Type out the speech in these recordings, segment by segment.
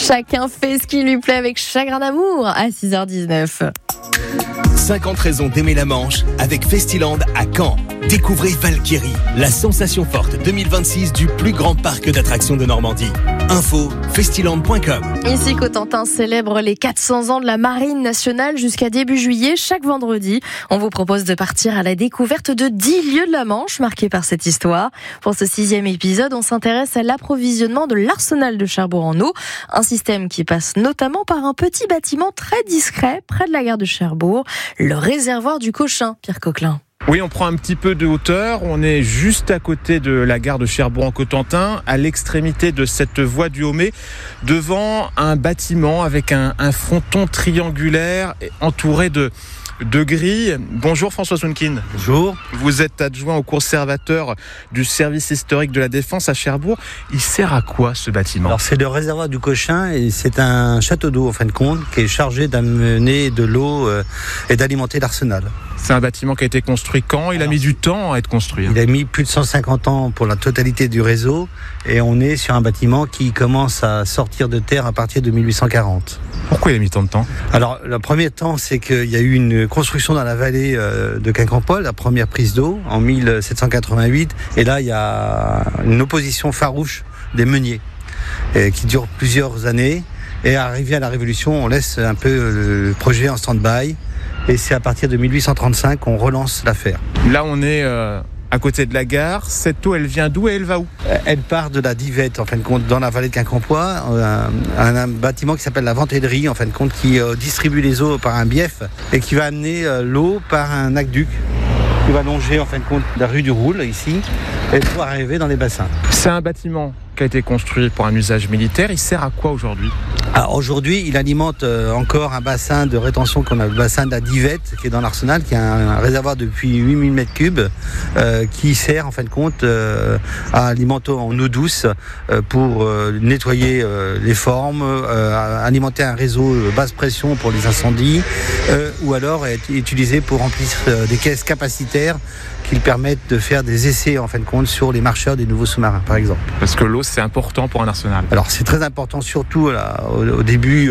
Chacun fait ce qui lui plaît avec chagrin d'amour à 6h19. 50 raisons d'aimer la Manche avec Festiland à Caen. Découvrez Valkyrie, la sensation forte 2026 du plus grand parc d'attractions de Normandie. Info, festiland.com. Ici, Cotentin célèbre les 400 ans de la Marine nationale jusqu'à début juillet. Chaque vendredi, on vous propose de partir à la découverte de 10 lieux de la Manche marqués par cette histoire. Pour ce 6e épisode, on s'intéresse à l'approvisionnement de l'arsenal de Cherbourg en eau. Un système qui passe notamment par un petit bâtiment très discret près de la gare de Cherbourg, le réservoir du Cochin, Pierre Coquelin. Oui, on prend un petit peu de hauteur. On est juste à côté de la gare de Cherbourg en Cotentin, à l'extrémité de cette voie du Haumé, devant un bâtiment avec un fronton triangulaire entouré de grilles. Bonjour François Sounkin. Bonjour. Vous êtes adjoint au conservateur du service historique de la Défense à Cherbourg. Il sert à quoi ce bâtiment ? Alors c'est le réservoir du Cochin et c'est un château d'eau en fin de compte qui est chargé d'amener de l'eau et d'alimenter l'arsenal. C'est un bâtiment qui a été construit quand ? Il a mis du temps à être construit. Il a mis plus de 150 ans pour la totalité du réseau et on est sur un bâtiment qui commence à sortir de terre à partir de 1840. Pourquoi il a mis tant de temps ? Alors le premier temps, c'est qu'il y a eu une construction dans la vallée de Quincampoix, la première prise d'eau en 1788, et là il y a une opposition farouche des meuniers qui dure plusieurs années, et arrivé à la Révolution, on laisse un peu le projet en stand-by. Et c'est à partir de 1835 qu'on relance l'affaire. Là, on est à côté de la gare. Cette eau, elle vient d'où et elle va où ? Elle part de la Divette, en fin de compte, dans la vallée de Quincampoix. Un bâtiment qui s'appelle la Ventellerie, en fin de compte, qui distribue les eaux par un bief et qui va amener l'eau par un aqueduc qui va longer, en fin de compte, la rue du Roule, ici, et pour arriver dans les bassins. C'est un bâtiment qui a été construit pour un usage militaire. Il sert à quoi aujourd'hui ? Alors aujourd'hui, il alimente encore un bassin de rétention qu'on a le bassin de la Divette, qui est dans l'Arsenal, qui est un réservoir depuis 8000 m3, qui sert en fin de compte à alimenter en eau douce pour nettoyer les formes, alimenter un réseau basse pression pour les incendies, ou alors être utilisé pour remplir des caisses capacitaires qui permettent de faire des essais en fin de compte sur les marcheurs des nouveaux sous-marins, par exemple. Parce que l'eau, c'est important pour un arsenal. Alors c'est très important, surtout là, au début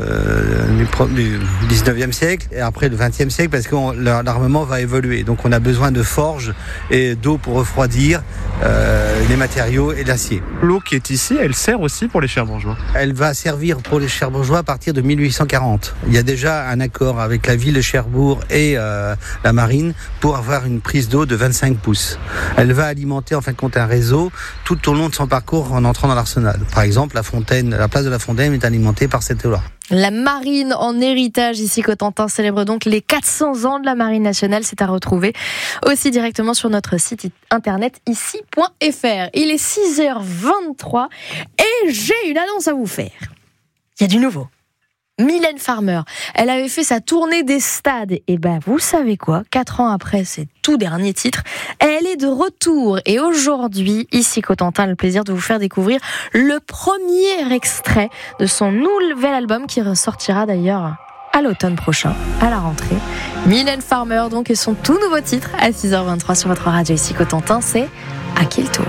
du 19e siècle et après le 20e siècle, parce que l'armement va évoluer. Donc on a besoin de forges et d'eau pour refroidir les matériaux et l'acier. L'eau qui est ici, elle sert aussi pour les Cherbourgeois ? Elle va servir pour les Cherbourgeois à partir de 1840. Il y a déjà un accord avec la ville de Cherbourg et la marine pour avoir une prise d'eau de 25 pouces. Elle va alimenter en fin de compte un réseau tout au long de son parcours en entrant dans l'arsenal. Par exemple, la place de la Fontaine est alimentée par cette eau-là. La marine en héritage ici, Cotentin célèbre donc les 400 ans de la marine nationale. C'est à retrouver aussi directement sur notre site internet ici.fr. Il est 6h23 et j'ai une annonce à vous faire. Il y a du nouveau. Mylène Farmer, elle avait fait sa tournée des stades. Et vous savez quoi ? 4 ans après ses tout derniers titres, elle est de retour. Et aujourd'hui, ici Cotentin a le plaisir de vous faire découvrir le premier extrait de son nouvel album qui ressortira d'ailleurs à l'automne prochain, à la rentrée. Mylène Farmer donc et son tout nouveau titre à 6h23 sur votre radio ici Cotentin, c'est À qui le tour ?